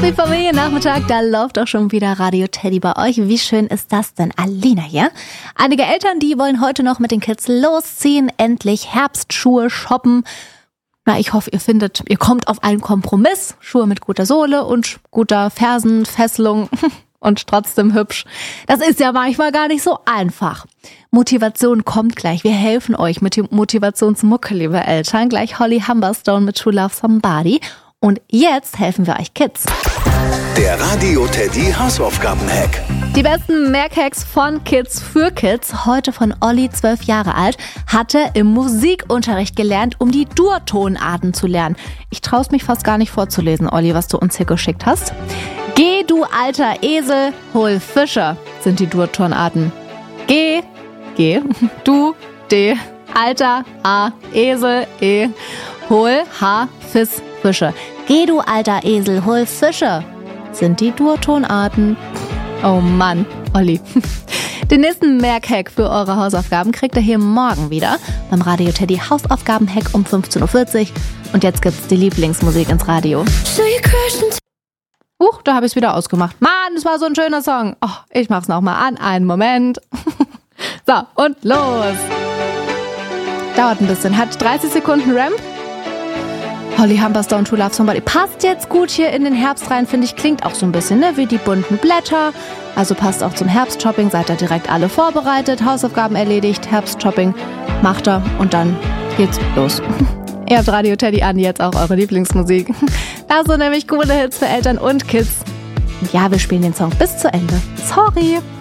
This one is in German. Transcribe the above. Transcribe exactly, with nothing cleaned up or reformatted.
Happy Familiennachmittag, da läuft auch schon wieder Radio Teddy bei euch. Wie schön ist das denn? Alina hier. Einige Eltern, die wollen heute noch mit den Kids losziehen, endlich Herbstschuhe shoppen. Na, ich hoffe, ihr findet, ihr kommt auf einen Kompromiss. Schuhe mit guter Sohle und guter Fersenfesselung und trotzdem hübsch. Das ist ja manchmal gar nicht so einfach. Motivation kommt gleich. Wir helfen euch mit dem Motivationsmucke, liebe Eltern. Gleich Holly Humberstone mit True Love Somebody. Und jetzt helfen wir euch Kids. Der Radio Teddy Hausaufgaben-Hack. Die besten Merkhacks von Kids für Kids. Heute von Olli, zwölf Jahre alt, hatte im Musikunterricht gelernt, um die Dur-Tonarten zu lernen. Ich traue es mich fast gar nicht vorzulesen, Olli, was du uns hier geschickt hast. Geh, du alter Esel, hol Fische, sind die Dur-Tonarten. Geh, geh, du, D, alter, A, Esel, E, hol, H, Fiss, Fische. Geh, du alter Esel, hol Fische, sind die Dur-Tonarten. Oh Mann, Olli. Den nächsten Merkhack für eure Hausaufgaben kriegt ihr hier morgen wieder beim Radio Teddy Hausaufgaben-Hack um fünfzehn Uhr vierzig. Und jetzt gibt's die Lieblingsmusik ins Radio. Huch, da habe ich es wieder ausgemacht. Mann, das war so ein schöner Song. Oh, ich mach's nochmal an. Einen Moment. So, und los. Dauert ein bisschen. Hat dreißig Sekunden Ramp. Holly Humberstone, True Love Somebody. Passt jetzt gut hier in den Herbst rein, finde ich. Klingt auch so ein bisschen, ne, wie die bunten Blätter. Also passt auch zum Herbstshopping. Seid ihr direkt alle vorbereitet. Hausaufgaben erledigt. Herbstshopping macht er. Und dann geht's los. Ihr habt Radio Teddy an, jetzt auch eure Lieblingsmusik. Da sind nämlich coole Hits für Eltern und Kids. Und ja, wir spielen den Song bis zu Ende. Sorry.